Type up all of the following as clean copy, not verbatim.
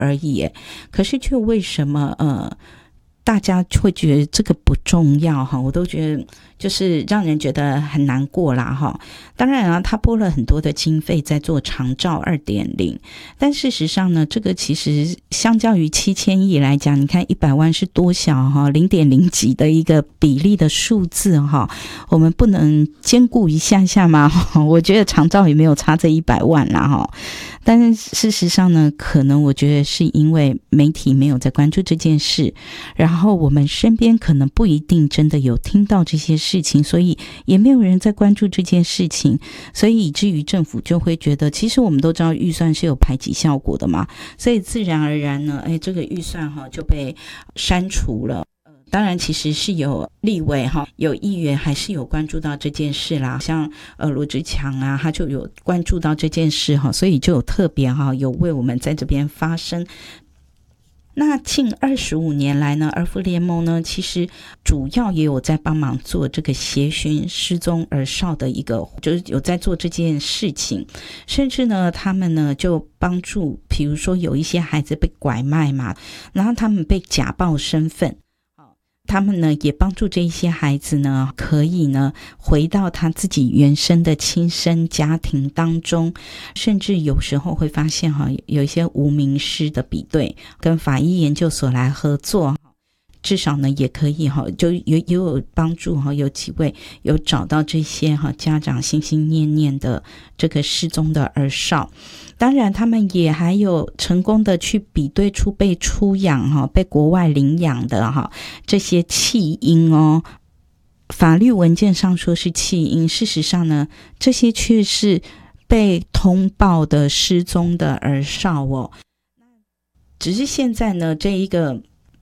而已，可是却为什么大家会觉得这个不重要哈？我都觉得就是让人觉得很难过啦哈。当然啊，他拨了很多的经费在做长照 2.0， 但事实上呢，这个其实相较于7000亿来讲，你看100万是多小哈，0.0几的一个比例的数字哈，我们不能兼顾一下下吗？我觉得长照也没有差这100万啦哈。但是事实上呢，可能我觉得是因为媒体没有在关注这件事，然后我们身边可能不一定真的有听到这些事情，所以也没有人在关注这件事情，所以以至于政府就会觉得，其实我们都知道预算是有排挤效果的嘛，所以自然而然呢，这个预算就被删除了。当然其实是有立委有议员还是有关注到这件事啦，像罗志强啊，他就有关注到这件事所以就有特别有为我们在这边发声。那近25年来呢，儿福联盟呢其实主要也有在帮忙做这个协寻失踪儿少的一个，就是有在做这件事情，甚至呢他们呢就帮助比如说有一些孩子被拐卖嘛，然后他们被假报身份，他们呢也帮助这一些孩子呢可以呢回到他自己原生的亲生家庭当中，甚至有时候会发现有一些无名尸的比对，跟法医研究所来合作，至少呢也可以就也有帮助有几位有找到这些家长心心念念的这个失踪的儿少。当然他们也还有成功的去比对出被出养被国外领养的这些弃婴法律文件上说是弃婴，事实上呢这些却是被通报的失踪的儿少只是现在呢这一个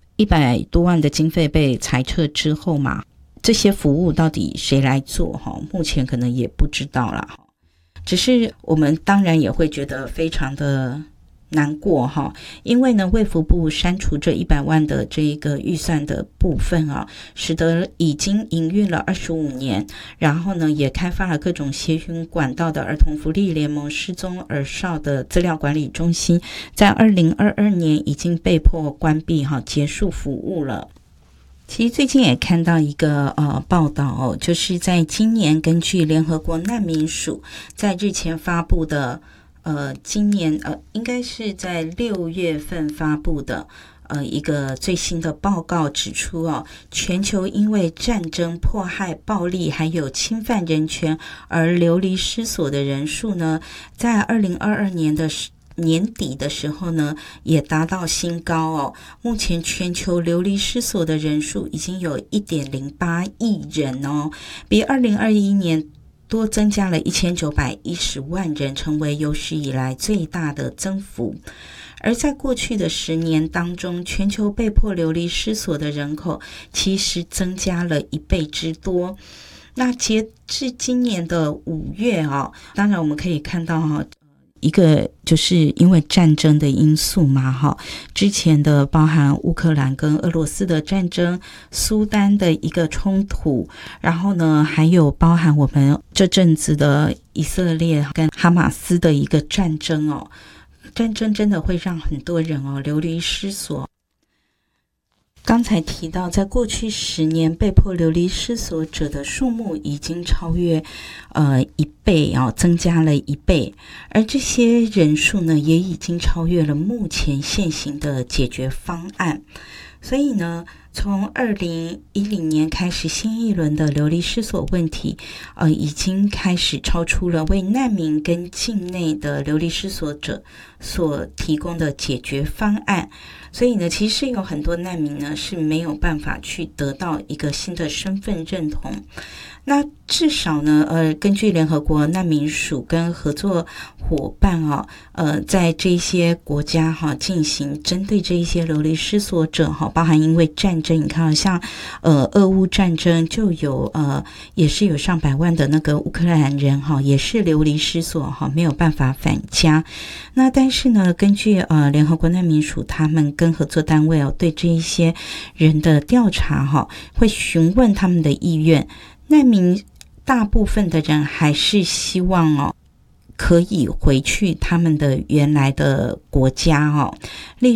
100多万的经费被裁撤之后嘛，这些服务到底谁来做目前可能也不知道啦。只是我们当然也会觉得非常的难过因为呢卫福部删除这100万的这一个预算的部分使得已经营运了25年，然后呢也开发了各种协寻管道的儿童福利联盟失踪儿少的资料管理中心，在2022年已经被迫关闭结束服务了。其实最近也看到一个报道就是在今年根据联合国难民署在日前发布的今年应该是在6月份发布的一个最新的报告指出全球因为战争、迫害、暴力还有侵犯人权而流离失所的人数呢，在2022年的年底的时候呢也达到新高目前全球流离失所的人数已经有 1.08 亿人比2021年多增加了1910万人，成为有史以来最大的增幅。而在过去的10年当中，全球被迫流离失所的人口其实增加了1倍之多。那截至今年的5月当然我们可以看到一个就是因为战争的因素嘛之前的包含乌克兰跟俄罗斯的战争，苏丹的一个冲突，然后呢还有包含我们这阵子的以色列跟哈马斯的一个战争战争真的会让很多人流离失所。刚才提到在过去10年被迫流离失所者的数目已经超越1倍增加了1倍，而这些人数呢也已经超越了目前现行的解决方案。所以呢从2010年开始，新一轮的流离失所问题已经开始超出了为难民跟境内的流离失所者所提供的解决方案。所以呢其实有很多难民呢是没有办法去得到一个新的身份认同。那至少呢根据联合国难民署跟合作伙伴在这些国家进行针对这一些流离失所者包含因为战争，你看像俄乌战争就有也是有上百万的那个乌克兰人也是流离失所没有办法返家。那但是呢根据联合国难民署他们跟合作单位对这一些人的调查会询问他们的意愿，难民大部分的人还是希望可以回去他们的原来的国家例